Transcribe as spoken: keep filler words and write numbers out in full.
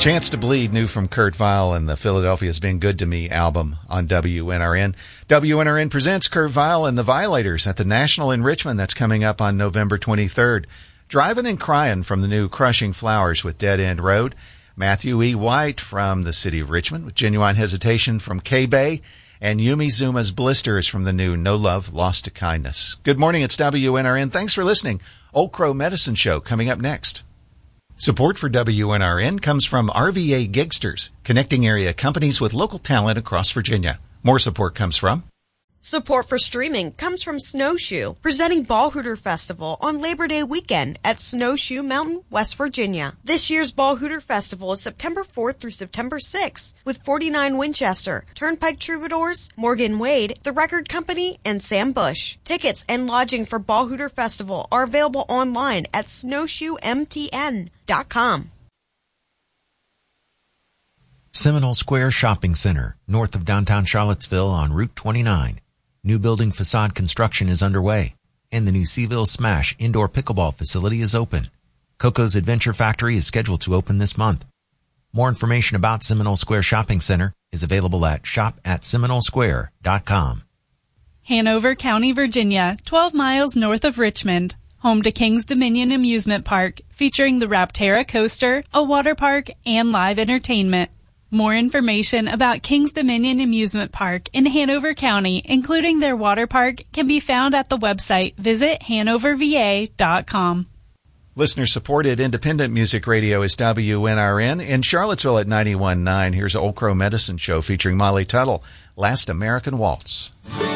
Chance to Bleed, new from Kurt Vile and the Philadelphia's Been Good to Me album on W N R N. W N R N presents Kurt Vile and the Violators at the National in Richmond. That's coming up on November twenty-third. Driving and Crying from the new Crushing Flowers with Dead End Road. Matthew E. White from the city of Richmond with Genuine Hesitation from K-Bay. And Yumi Zuma's Blisters from the new No Love, Lost to Kindness. Good morning, it's W N R N. Thanks for listening. Old Crow Medicine Show coming up next. Support for W N R N comes from R V A Gigsters, connecting area companies with local talent across Virginia. More support comes from... Support for streaming comes from Snowshoe, presenting Ball Hooter Festival on Labor Day weekend at Snowshoe Mountain, West Virginia. This year's Ball Hooter Festival is September fourth through September sixth with forty-nine Winchester, Turnpike Troubadours, Morgan Wade, The Record Company, and Sam Bush. Tickets and lodging for Ball Hooter Festival are available online at snowshoe m t n dot com. Seminole Square Shopping Center, north of downtown Charlottesville on Route twenty-nine. New building facade construction is underway, and the new Seaville Smash indoor pickleball facility is open. Coco's Adventure Factory is scheduled to open this month. More information about Seminole Square Shopping Center is available at shop at seminole square dot com. Hanover County, Virginia, twelve miles north of Richmond. Home to Kings Dominion Amusement Park, featuring the Raptera Coaster, a water park, and live entertainment. More information about Kings Dominion Amusement Park in Hanover County, including their water park, can be found at the website visit hanover v a dot com. Listener-supported independent music radio is W N R N. In Charlottesville at ninety-one point nine, here's Old Crow Medicine Show featuring Molly Tuttle, Last American Waltz.